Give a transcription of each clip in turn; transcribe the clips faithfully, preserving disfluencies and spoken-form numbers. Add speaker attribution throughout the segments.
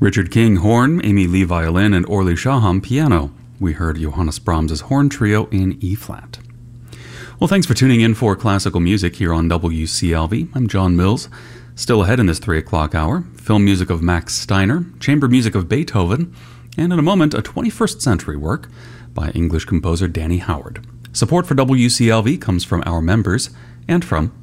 Speaker 1: Richard King, horn, Amy Lee, violin, and Orly Shaham, piano. We heard Johannes Brahms' horn trio in E-flat. Well, thanks for tuning in for classical music here on W C L V. I'm John Mills. Still ahead in this three o'clock hour, film music of Max Steiner, chamber music of Beethoven, and in a moment, a twenty-first century work by English composer Danny Howard. Support for W C L V comes from our members and from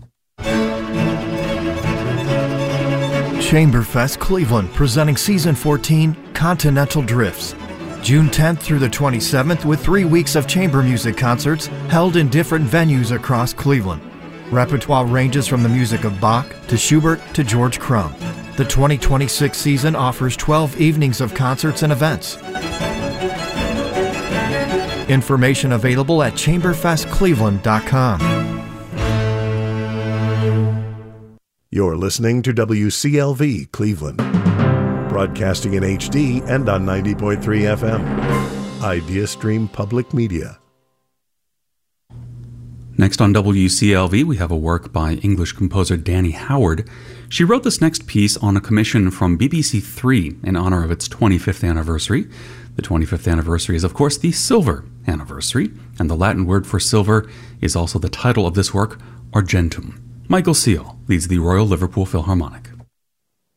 Speaker 2: Chamberfest Cleveland, presenting Season fourteen, Continental Drifts. June tenth through the twenty-seventh with three weeks of chamber music concerts held in different venues across Cleveland. Repertoire ranges from the music of Bach to Schubert to George Crumb. The twenty twenty-six season offers twelve evenings of concerts and events. Information available at chamberfest cleveland dot com.
Speaker 3: You're listening to W C L V Cleveland, broadcasting in H D and on ninety point three F M. IdeaStream Public Media.
Speaker 1: Next on W C L V, we have a work by English composer Danny Howard. She wrote this next piece on a commission from B B C Three in honor of its twenty-fifth anniversary. The twenty-fifth anniversary is, of course, the silver anniversary, and the Latin word for silver is also the title of this work, argentum. Michael Seal leads the Royal Liverpool Philharmonic.